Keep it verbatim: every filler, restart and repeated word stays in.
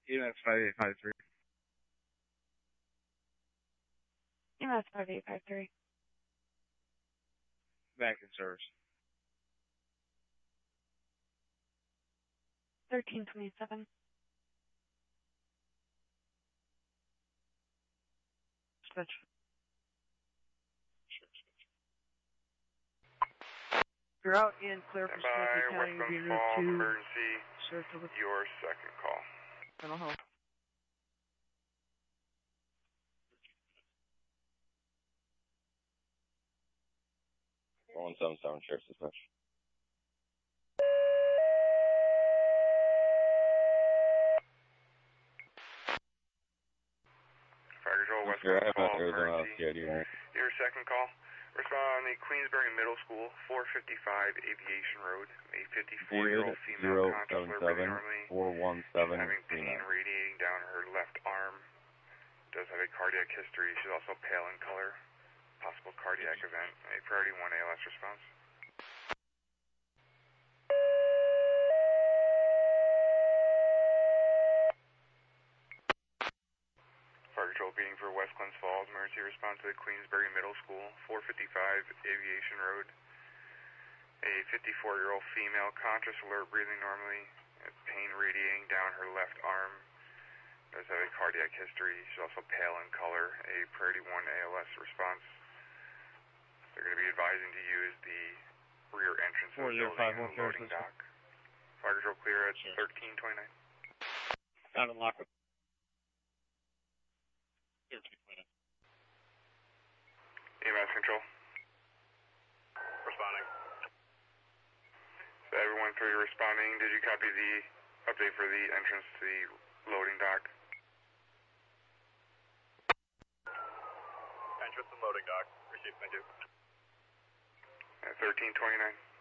E M S five eight five three. E M S five eight five three. Back in service. thirteen twenty-seven. Switch. You're out and clear for Standby, Smoky County. You'll be Westland route Falls, to emergency, Saratoga your second call. Mental Health. one seven seven, Sheriff's Dispatch. Fire Control, Westland Sure, I have Falls, Arizona emergency, C I D, right? your second call. Respond on the Queensbury Middle School, four fifty-five Aviation Road. A fifty-four-year-old female conscious breathing normally. four one seven She's having pain radiating down her left arm. Does have a cardiac history. She's also pale in color. Possible cardiac event. A priority one A L S response. Fire Control being for West Glens Falls. Emergency response to the Queensbury Middle School, four fifty-five Aviation Road. A fifty-four-year-old female, conscious, alert, breathing normally. Pain radiating down her left arm. Does have a cardiac history. She's also pale in color. A priority one A L S response. They're going to be advising to use the rear entrance of the building and loading dock. Fire Control clear at thirteen twenty-nine. Down and lock up. E M S Control. Responding. So everyone three responding. Did you copy the update for the entrance to the loading dock? Entrance and loading dock. Received, thank you. At thirteen twenty-nine.